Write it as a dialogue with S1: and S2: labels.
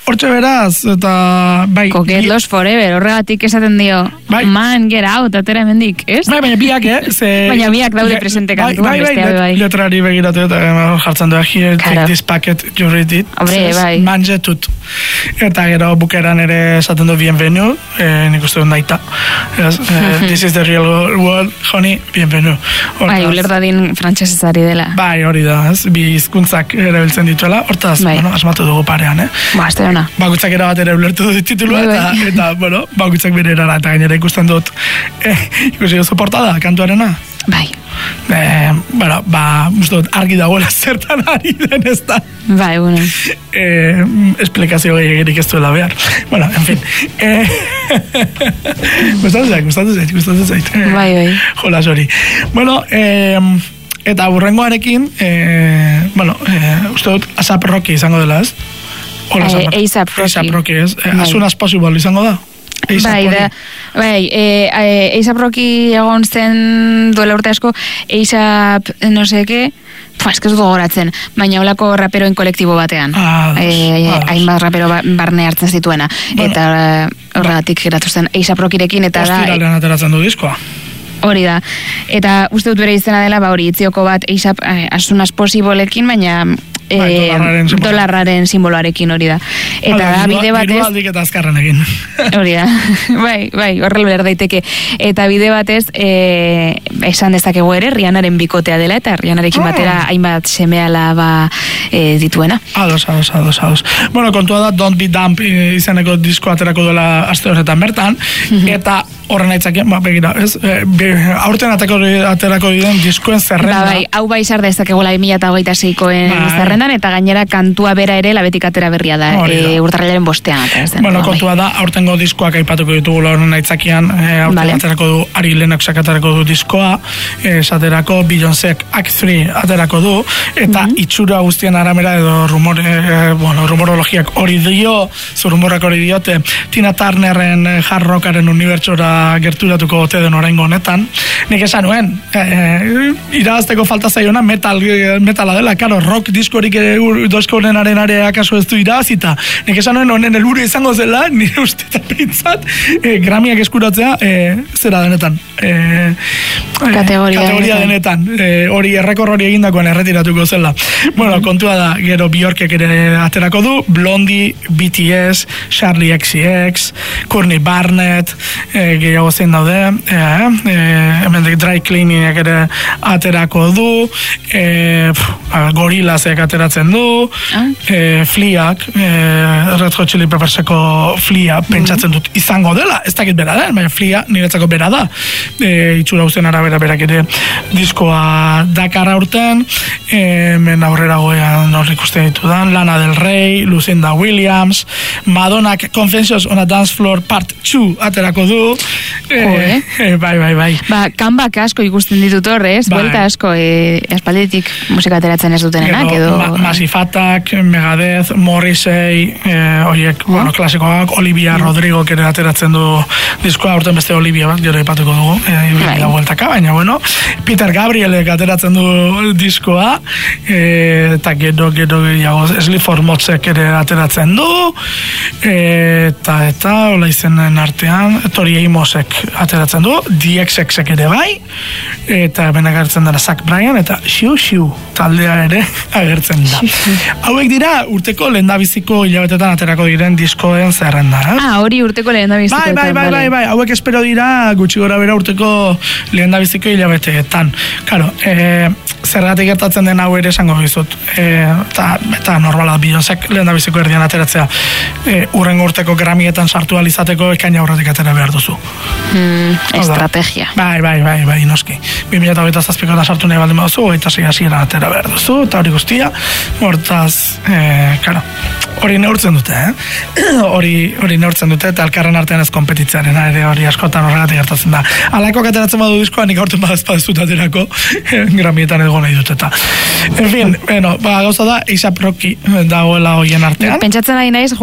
S1: hortxe beraz, eta bai...
S2: Coquet Los Forever, horregatik esaten dio,
S1: bai.
S2: Man, get out, atera hemendik, ez?
S1: Bai, baina biak,
S2: Baina biak daude presente kantuan, bestea bai.
S1: Letrari begiratu eta jartzen duak, here, take this packet, you read it.
S2: Hombre, bai.
S1: Manjetut. Eta gero bukeran ere esaten du bienvenue, nik uste dut daita. This is the real world, honey, bienvenue.
S2: Bai, ulertadin frantsesezari dela.
S1: Bai, hori da, ez? Bi hizkuntzak erabiltzen dituela, hortaz, bueno, asmatu dugu parean,
S2: Ba,
S1: bakutzak era bat ere ulertu dut titulua, eta, bueno, bakutzak bere erara, eta gainera ikusten dut, ikusi duzu portada, kantuarena?
S2: Bai.
S1: Bueno, uste dut argi dagoela zertan ari den ez da.
S2: Bai, bueno.
S1: Esplikazio gehiagirik ez duela behar. Bueno, en fin. Gustatu zait.
S2: Bai.
S1: Jolas hori. Bueno, eta burrengoarekin, uste dut A$AP Rocky izango dela, ez?
S2: A$AP
S1: Rocky, ez? As soon as possible izango da?
S2: A$AP Rocky egon zen duela urte asko, A$AP no seke, ez dut gogoratzen, baina holako raperoen kolektibo batean. Hainbat rapero barne hartzen zituena. Eta horregatik geratu zen A$AP Rockyrekin, eta da...
S1: Ostiralean ateratzen du diskoa.
S2: Hori da. Eta uste dut bere izena dela, hori itzioko bat A$AP as soon as possible-ekin, baina dolarraren simboloarekin hori da. Eta da, bide batez...
S1: Diru aldik eta azkarren egin.
S2: Hori da. Bai, horrela behar daiteke. Eta bide batez, esan dezakegu ere, Rihannaren bikotea dela, eta Rihannarekin batera hainbat semeala dituena.
S1: Ados. Bueno, kontua da, Don't Be Dumb izaneko disko aterako dela aste horretan bertan, eta horren aitzakien, begira, ez? Aurten aterako diren diskoen zerrenda.
S2: Bai, hau bai sar dezakegula 2026koen zerrendan, eta gainera kantua bera ere labetik atera berria da, urtarrilaren 5ean.
S1: Bueno, kontua da, aurtengo diskoak aipatuko ditugu horren aitzakian, aurten aterako du, Ari Lennox aterako du diskoa, esaterako Beyoncék Act 3 aterako du, eta itxura guztien aramera edo rumorologiak hori dio, rumorrak hori diote, Tina Turnerren hard rockaren unibertsora gerturatuko ote den oraingo honetan. Nik esan nuen, irabazteko falta zaiona metala dela, karo, rock diskorik disko honenaren area akaso ez du irabazita. Nik esan nuen honen helburu izango zela, nire ustetan pintzat, Grammyak eskuratzea, zera denetan. Kategoria denetan. Hori errekor hori egindakoan erretiratuko zela. Bueno, kontua da, gero Bjorkek ere aterako du, Blondie, BTS, Charlie XCX, Courtney Barnett, gehiago zein daude, hemen Dry Cleaning ere aterako du, Gorillazek ateratzen du, Fleak, Red Hot Chili Pepperseko Flea pentsatzen dut izango dela, ez dakit bera da, baina Flea niretzako bera da, itxura guztien arabera berak ere diskoa dakar aurten, hemen aurrera goean hor ikusten ditudan, Lana Del Rey, Lucinda Williams, Madonnak Confessions on a Dance Floor Part 2 aterako du, bai.
S2: Kanbak asko ikusten ditut horrez, buelta asko, aspalditik musika ateratzen ez dutenenak, edo...
S1: Massive Attack, Megadeth, Morrissey, horiek, klasikoak, Olivia Rodrigo ere ateratzen du diskoa, aurten beste Olivia bat, gero ipatuko dugu, bueltaka, baina, Peter Gabrielek ateratzen du diskoa, eta gero Sleaford Motzek ere ateratzen du, eta hola izenen artean, Tori Amosek ateratzen du, DXXek ere bai, eta hemen agertzen dara Zach Bryan, eta Xiu taldea ere agertzen da. Hauek dira urteko lehendabiziko hilabetetan aterako diren diskoen zerrenda.
S2: Hori urteko lehendabiziko.
S1: Bai, hauek espero dira gutxi gora bera urteko lehendabiziko hilabeteetan. Claro, zergatik gertatzen den hau ere esango dizut. Eta normala Beyoncék lehendabiziko erdian ateratzea. Urrengo urteko Grammyetan sartu alizateko ekaina aurretik atera behar duzu.
S2: Estrategia.
S1: Bai, noski. 2027ko eta sartu nahi baldin baduzu, 26 hasieran atera behar duzu, eta hori guztia, hortaz, hori neurtzen dute, hori neurtzen dute, eta elkarren artean ez kompetitzearen, ere hori askotan horregatik gertatzen da. Alaiko ateratzen badu diskoa, nik aurten badazpadezut aterako, Grammyetan edo nahi dut, eta. En fin, gauza da, A$AP Rocky dagoela hoien artean.
S2: Pentsatzen ari naiz,